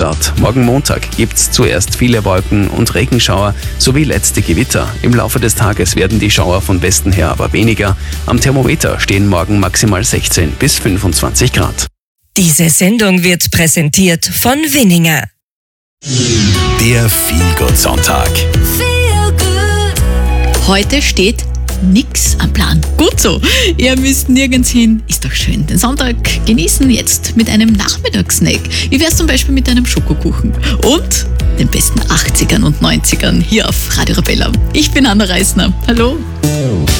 Wochenstart. Morgen Montag gibt's zuerst viele Wolken und Regenschauer sowie letzte Gewitter. Im Laufe des Tages werden die Schauer von Westen her aber weniger. Am Thermometer stehen morgen maximal 16 bis 25 Grad. Diese Sendung wird präsentiert von Winninger. Der Feel-Good-Sonntag. Heute steht nix am Plan. Gut so. Ihr müsst nirgends hin. Ist doch schön. Den Sonntag genießen jetzt mit einem Nachmittagssnack. Wie wär's zum Beispiel mit einem Schokokuchen? Und den besten 80ern und 90ern hier auf Radio Arabella. Ich bin Anna Reisner. Hallo.